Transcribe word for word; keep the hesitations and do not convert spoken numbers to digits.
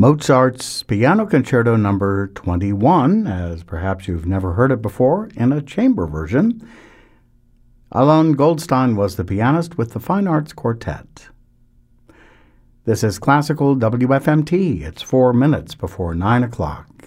Mozart's Piano Concerto number twenty-one, as perhaps you've never heard it before, in a chamber version. Alon Goldstein was the pianist with the Fine Arts Quartet. This is Classical W F M T. It's four minutes before nine o'clock.